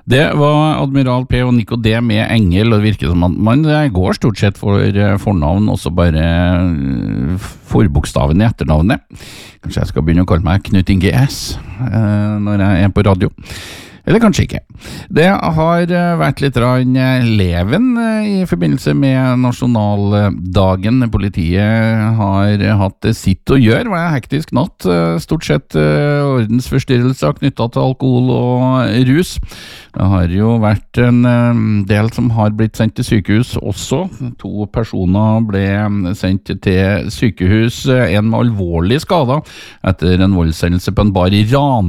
Det var Admiral P og Nico D med Engel, og det virker som at man går stort sett for fornavn, også bare forbokstaven i etternavnet. Kanskje jeg skal begynne å kalle meg Knut Inge S når jeg på radio. Eller kanskje ikke. Det har vært litt leven i forbindelse med nasjonaldagen. Politiet har hatt sitt å gjøre, var hektisk natt. Stort sett ordensforstyrrelser knyttet til alkohol og rus. Det har jo vært en del som har blitt sendt til sykehus også. 2 personer ble sendt til sykehus, en med alvorlige skader etter en voldshendelse på en bar i Ran.